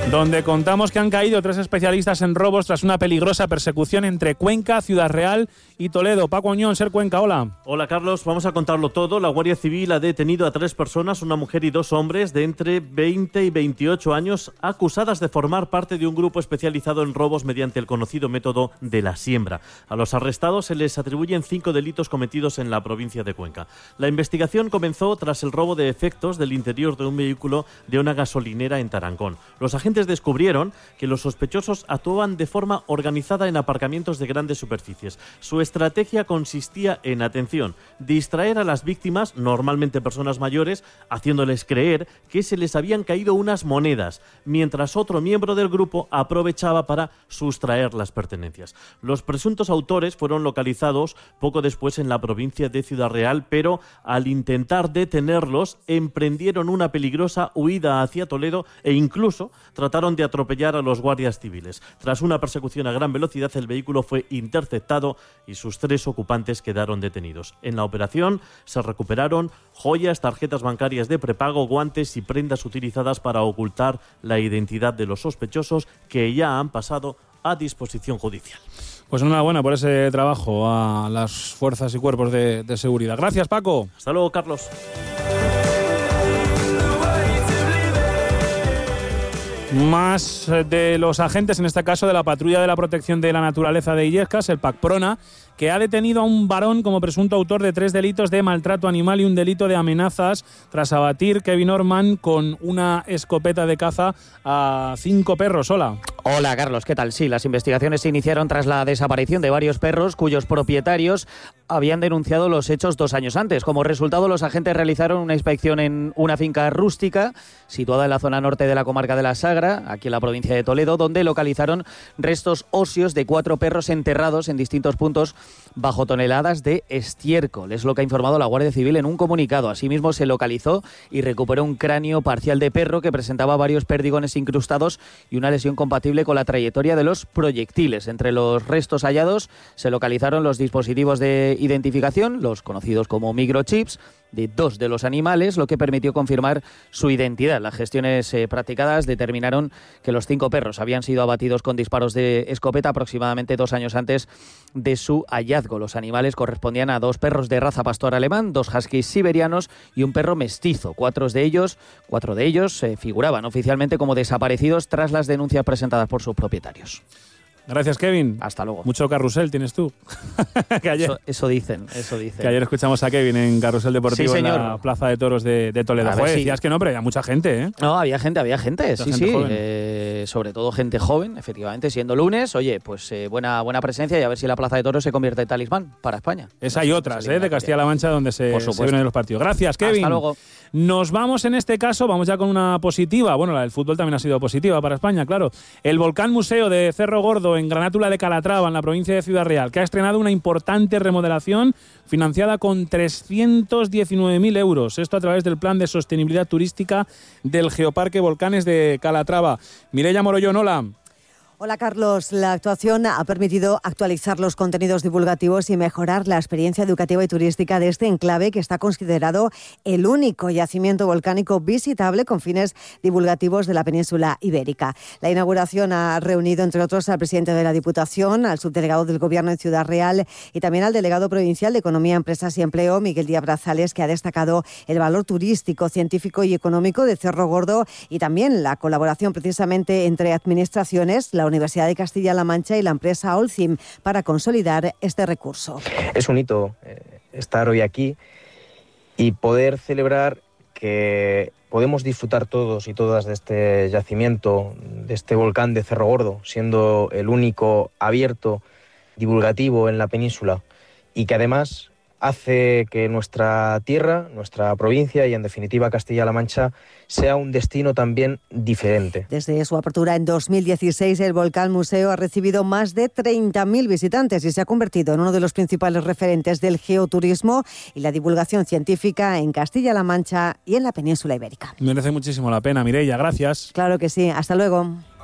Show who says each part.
Speaker 1: donde contamos que han caído 3 especialistas en robos tras una peligrosa persecución entre Cuenca, Ciudad Real y Toledo. Paco Añón, Ser Cuenca, hola.
Speaker 2: Hola Carlos, vamos a contarlo todo. La Guardia Civil ha detenido a 3 personas, una mujer y 2 hombres de entre 20 y 28 años, acusadas de formar parte de un grupo especializado en robos mediante el conocido método de la siembra. A los arrestados se les atribuyen 5 delitos cometidos en la provincia de Cuenca. La investigación comenzó tras el robo de efectos del interior de un vehículo de una gasolinera en Tarancón. Los agentes descubrieron que los sospechosos actuaban de forma organizada en aparcamientos de grandes superficies. Su estrategia consistía en, atención, distraer a las víctimas, normalmente personas mayores, haciéndoles creer que se les habían caído unas monedas, mientras otro miembro del grupo aprovechaba para sustraer las pertenencias. Los presuntos autores fueron localizados poco después en la provincia de Ciudad Real, pero al intentar detenerlos, emprendieron una peligrosa huida hacia Toledo e incluso trataron de atropellar a los guardias civiles. Tras una persecución a gran velocidad, el vehículo fue interceptado y sus 3 ocupantes quedaron detenidos. En la operación se recuperaron joyas, tarjetas bancarias de prepago, guantes y prendas utilizadas para ocultar la identidad de los sospechosos, que ya han pasado a disposición judicial.
Speaker 1: Pues enhorabuena por ese trabajo a las fuerzas y cuerpos de seguridad. Gracias, Paco.
Speaker 2: Hasta luego, Carlos.
Speaker 1: Más de los agentes, en este caso de la Patrulla de la Protección de la Naturaleza de Illescas, el PACPRONA, que ha detenido a un varón como presunto autor de 3 delitos de maltrato animal y un delito de amenazas tras abatir Kevin Orman con una escopeta de caza a 5 perros. Hola.
Speaker 3: Hola Carlos, ¿qué tal? Sí, las investigaciones se iniciaron tras la desaparición de varios perros cuyos propietarios habían denunciado los hechos 2 años antes. Como resultado, los agentes realizaron una inspección en una finca rústica situada en la zona norte de la comarca de la Sagra, aquí en la provincia de Toledo, donde localizaron restos óseos de 4 perros enterrados en distintos puntos bajo toneladas de estiércol. Es lo que ha informado la Guardia Civil en un comunicado. Asimismo, se localizó y recuperó un cráneo parcial de perro que presentaba varios perdigones incrustados y una lesión compatible con la trayectoria de los proyectiles. Entre los restos hallados se localizaron los dispositivos de identificación, los conocidos como microchips, de 2 de los animales, lo que permitió confirmar su identidad. Las gestiones practicadas determinaron que los 5 perros habían sido abatidos con disparos de escopeta aproximadamente 2 años antes de su hallazgo. Los animales correspondían a 2 perros de raza pastor alemán, 2 huskies siberianos y un perro mestizo. 4 de ellos figuraban oficialmente como desaparecidos tras las denuncias presentadas por sus propietarios.
Speaker 1: Gracias, Kevin.
Speaker 3: Hasta luego.
Speaker 1: Mucho carrusel tienes tú.
Speaker 3: Que ayer, eso dicen.
Speaker 1: Que ayer escuchamos a Kevin en Carrusel Deportivo, sí, en la Plaza de Toros de Toledo. Joder, decías que no, pero había mucha gente, ¿eh?
Speaker 3: No, había gente, sí. Sobre todo gente joven, efectivamente, siendo lunes. Oye, pues buena presencia y a ver si la Plaza de Toros se convierte en talismán para España.
Speaker 1: Esa y otras, de Castilla-La Mancha, donde se ven los partidos. Gracias, Kevin.
Speaker 3: Hasta luego.
Speaker 1: Nos vamos en este caso, vamos ya con una positiva. Bueno, la del fútbol también ha sido positiva para España, claro. El Volcán Museo de Cerro Gordo, en Granátula de Calatrava, en la provincia de Ciudad Real, que ha estrenado una importante remodelación financiada con 319.000 euros. Esto a través del Plan de Sostenibilidad Turística del Geoparque Volcanes de Calatrava. Mireia Morollón, hola.
Speaker 4: Hola Carlos, la actuación ha permitido actualizar los contenidos divulgativos y mejorar la experiencia educativa y turística de este enclave, que está considerado el único yacimiento volcánico visitable con fines divulgativos de la península ibérica. La inauguración ha reunido, entre otros, al presidente de la Diputación, al subdelegado del Gobierno en Ciudad Real y también al delegado provincial de Economía, Empresas y Empleo, Miguel Díaz Brazales, que ha destacado el valor turístico, científico y económico de Cerro Gordo y también la colaboración precisamente entre administraciones, la Universidad de Castilla-La Mancha y la empresa Holcim para consolidar este recurso.
Speaker 5: Es un hito estar hoy aquí y poder celebrar que podemos disfrutar todos y todas de este yacimiento, de este volcán de Cerro Gordo, siendo el único abierto, divulgativo en la península, y que además hace que nuestra tierra, nuestra provincia y en definitiva Castilla-La Mancha sea un destino también diferente.
Speaker 4: Desde su apertura en 2016, el Volcán Museo ha recibido más de 30.000 visitantes y se ha convertido en uno de los principales referentes del geoturismo y la divulgación científica en Castilla-La Mancha y en la península ibérica.
Speaker 1: Merece muchísimo la pena, Mireia. Gracias.
Speaker 4: Claro que sí. Hasta luego.